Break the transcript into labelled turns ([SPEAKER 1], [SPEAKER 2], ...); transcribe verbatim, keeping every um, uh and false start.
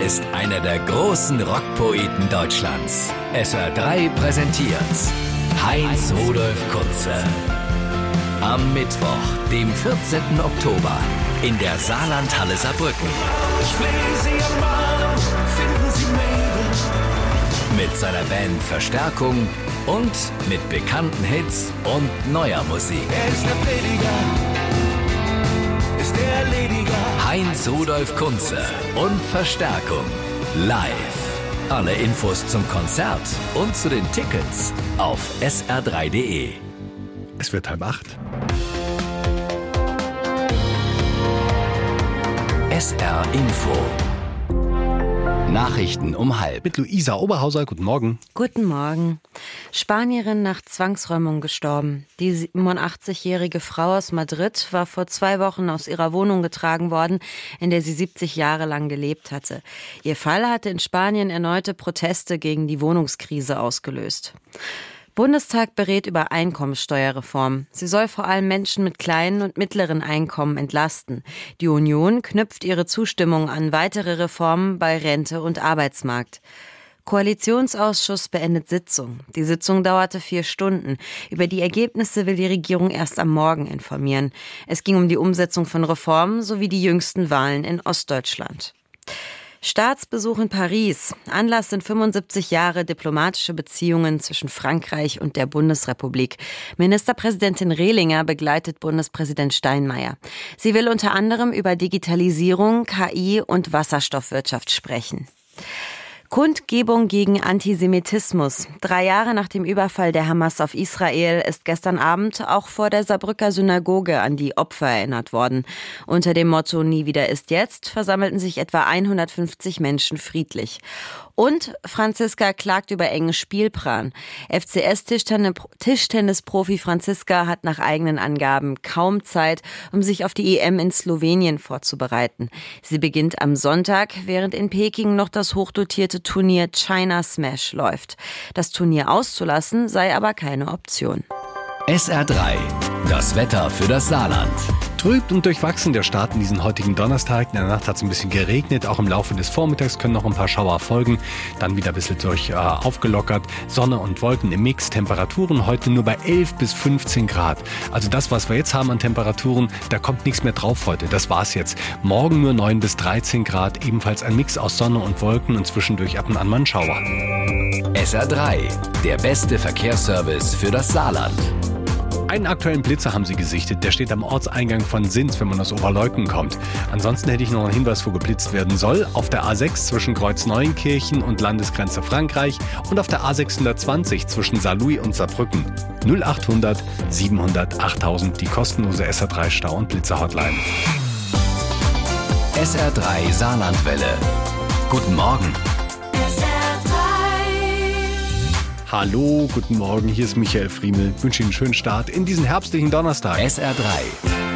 [SPEAKER 1] ist einer der großen Rockpoeten Deutschlands. S R drei präsentiert Heinz Rudolf Kunze. Am Mittwoch, dem vierzehnten Oktober, in der Saarlandhalle Saarbrücken.
[SPEAKER 2] Ich flehe Sie an Mann, finden Sie Mädel.
[SPEAKER 1] Mit seiner Band Verstärkung und mit bekannten Hits und neuer Musik.
[SPEAKER 2] Er ist der Prediger, ist der Erlediger.
[SPEAKER 1] Heinz Rudolf Kunze und Verstärkung live. Alle Infos zum Konzert und zu den Tickets auf S R drei punkt de.
[SPEAKER 3] Es wird halb acht.
[SPEAKER 1] S R Info. Nachrichten um halb.
[SPEAKER 3] Mit Luisa Oberhauser, guten Morgen.
[SPEAKER 4] Guten Morgen. Spanierin nach Zwangsräumung gestorben. Die siebenundachtzigjährige Frau aus Madrid war vor zwei Wochen aus ihrer Wohnung getragen worden, in der sie siebzig Jahre lang gelebt hatte. Ihr Fall hatte in Spanien erneute Proteste gegen die Wohnungskrise ausgelöst. Bundestag berät über Einkommensteuerreform. Sie soll vor allem Menschen mit kleinen und mittleren Einkommen entlasten. Die Union knüpft ihre Zustimmung an weitere Reformen bei Rente und Arbeitsmarkt. Koalitionsausschuss beendet Sitzung. Die Sitzung dauerte vier Stunden. Über die Ergebnisse will die Regierung erst am Morgen informieren. Es ging um die Umsetzung von Reformen sowie die jüngsten Wahlen in Ostdeutschland. Staatsbesuch in Paris. Anlass sind fünfundsiebzig Jahre diplomatische Beziehungen zwischen Frankreich und der Bundesrepublik. Ministerpräsidentin Rehlinger begleitet Bundespräsident Steinmeier. Sie will unter anderem über Digitalisierung, K I und Wasserstoffwirtschaft sprechen. Kundgebung gegen Antisemitismus. Drei Jahre nach dem Überfall der Hamas auf Israel ist gestern Abend auch vor der Saarbrücker Synagoge an die Opfer erinnert worden. Unter dem Motto "Nie wieder ist jetzt" versammelten sich etwa hundertfünfzig Menschen friedlich. Und Franziska klagt über engen Spielplan. F C S-Tischtennisprofi Franziska hat nach eigenen Angaben kaum Zeit, um sich auf die E M in Slowenien vorzubereiten. Sie beginnt am Sonntag, während in Peking noch das hochdotierte Turnier China Smash läuft. Das Turnier auszulassen sei aber keine Option.
[SPEAKER 1] S R drei, das Wetter für das Saarland.
[SPEAKER 3] Trüb und durchwachsen der Start in diesen heutigen Donnerstag. In der Nacht hat es ein bisschen geregnet. Auch im Laufe des Vormittags können noch ein paar Schauer folgen. Dann wieder ein bisschen durch äh, aufgelockert. Sonne und Wolken im Mix. Temperaturen heute nur bei elf bis fünfzehn Grad. Also das, was wir jetzt haben an Temperaturen, da kommt nichts mehr drauf heute. Das war's jetzt. Morgen nur neun bis dreizehn Grad. Ebenfalls ein Mix aus Sonne und Wolken und zwischendurch ab und an mal ein Schauer.
[SPEAKER 1] S R drei, der beste Verkehrsservice für das Saarland.
[SPEAKER 3] Einen aktuellen Blitzer haben sie gesichtet. Der steht am Ortseingang von Sins, wenn man aus Oberleuten kommt. Ansonsten hätte ich noch einen Hinweis, wo geblitzt werden soll. Auf der A sechs zwischen Kreuzneuenkirchen und Landesgrenze Frankreich und auf der A sechshundertzwanzig zwischen Saarlouis und Saarbrücken. null achthundert siebenhundert achttausend, die kostenlose S R drei Stau- und Blitzer-Hotline.
[SPEAKER 1] S R drei Saarlandwelle. Guten Morgen.
[SPEAKER 3] Hallo, guten Morgen, hier ist Michael Friemel. Ich wünsche Ihnen einen schönen Start in diesen herbstlichen Donnerstag.
[SPEAKER 1] S R drei.